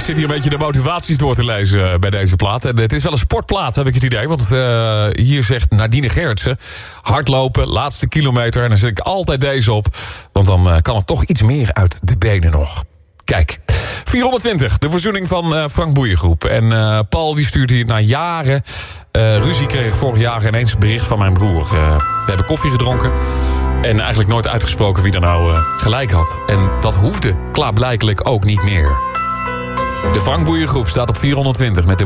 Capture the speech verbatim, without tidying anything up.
zit hier een beetje de motivaties door te lezen bij deze plaat. En het is wel een sportplaat, heb ik het idee. Want uh, hier zegt Nadine Gerritsen: hardlopen, laatste kilometer. En dan zet ik altijd deze op. Want dan uh, kan er toch iets meer uit de benen nog. Kijk, vierhonderdtwintig, de verzoening van uh, Frank Boeiengroep. En uh, Paul die stuurt hier na jaren... Uh, ruzie kreeg vorig jaar ineens een bericht van mijn broer. Uh, we hebben koffie gedronken. En eigenlijk nooit uitgesproken wie er nou uh, gelijk had. En dat hoefde klaarblijkelijk ook niet meer. De Frank Boeiengroep staat op vierhonderdtwintig met de